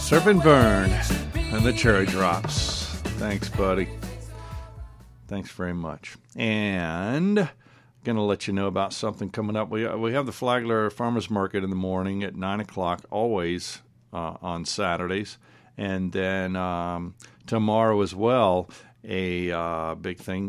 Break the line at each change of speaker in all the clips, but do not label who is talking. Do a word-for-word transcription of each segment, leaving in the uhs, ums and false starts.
Surf and Burn and the Cherry Drops. Thanks, buddy. Thanks very much. And going to let you know about something coming up. We we have the Flagler Farmers Market in the morning at nine o'clock, always uh, on Saturdays. And then um, tomorrow as well, a uh, big thing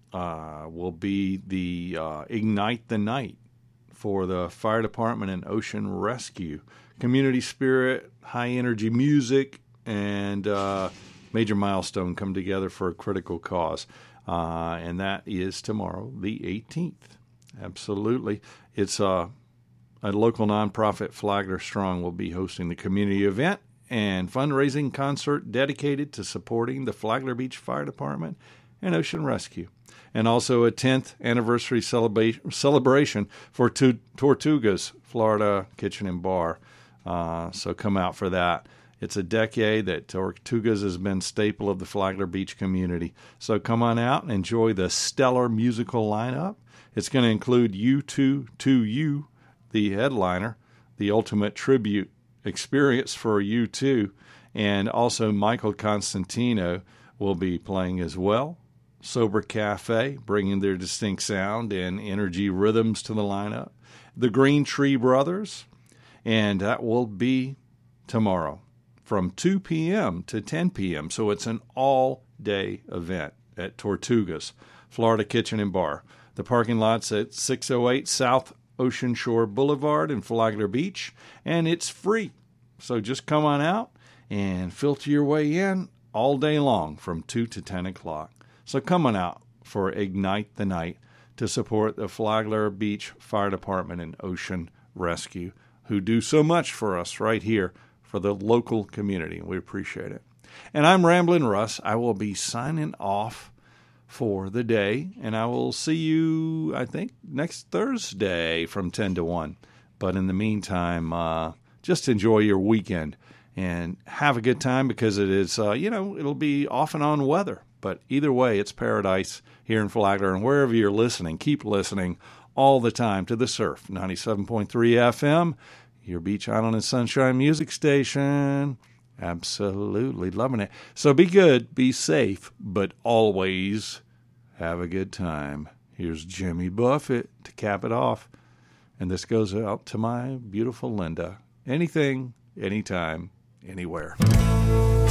uh, will be the uh, Ignite the Night for the fire department and ocean rescue. Community spirit, high energy music, and uh, major milestone come together for a critical cause. Uh, and that is tomorrow, the eighteenth. Absolutely. It's uh, a local nonprofit, Flagler Strong, will be hosting the community event and fundraising concert dedicated to supporting the Flagler Beach Fire Department and Ocean Rescue. And also a tenth anniversary celebra- celebration for tu- Tortugas, Florida Kitchen and Bar. Uh, so come out for that. It's a decade that Tortugas has been staple of the Flagler Beach community. So come on out and enjoy the stellar musical lineup. It's going to include U two to You, the headliner, the ultimate tribute experience for U two, and also Michael Constantino will be playing as well. Sober Cafe, bringing their distinct sound and energy rhythms to the lineup. The Green Tree Brothers, and that will be tomorrow from two p.m. to ten p.m. So it's an all-day event at Tortugas, Florida Kitchen and Bar. The parking lot's at six oh eight South Ocean Shore Boulevard in Flagler Beach, and it's free. So just come on out and filter your way in all day long from two to ten o'clock. So come on out for Ignite the Night to support the Flagler Beach Fire Department and Ocean Rescue, who do so much for us right here for the local community. We appreciate it. And I'm Ramblin' Russ. I will be signing off for the day, and I will see you, I think, next Thursday from ten to one. But in the meantime, uh, just enjoy your weekend and have a good time, because it is, uh, you know, it'll be off and on weather. But either way, it's paradise here in Flagler, and wherever you're listening, keep listening all the time to the Surf, ninety-seven point three F M, your Beach Island and Sunshine music station. Absolutely loving it. So be good, be safe, but always have a good time. Here's Jimmy Buffett to cap it off. And this goes out to my beautiful Linda. Anything, anytime, anywhere.